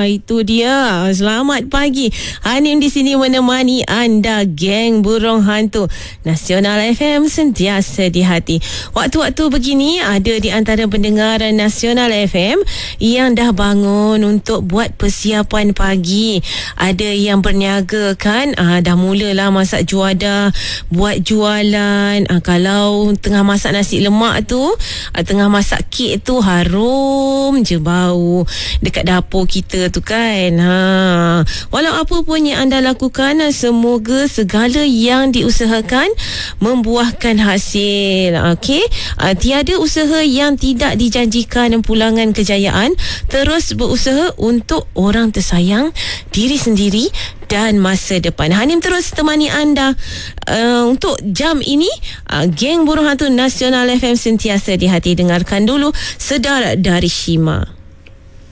itu dia. Selamat pagi. Hanim di sini menemani anda, geng burung hantu Nasional FM, sentiasa di hati. Waktu-waktu begini ada di antara pendengar Nasional FM yang dah bangun untuk buat persiapan pagi. Ada yang berniaga kan, dah mulalah masak juadah, buat jualan. Kalau tengah masak nasi lemak tu, tengah masak kek tu, harum je bau dekat dapur kita tu kan. Walau apa pun yang anda lakukan, semoga segala yang diusahakan membuahkan hasil. Okey, tiada usaha yang tidak dijanjikan pulangan kejayaan. Terus berusaha untuk orang tersayang, diri sendiri dan masa depan. Hanim terus temani anda untuk jam ini. Geng Burung Hantu Nasional FM, sentiasa di hati. Dengarkan dulu Sedar dari Shima.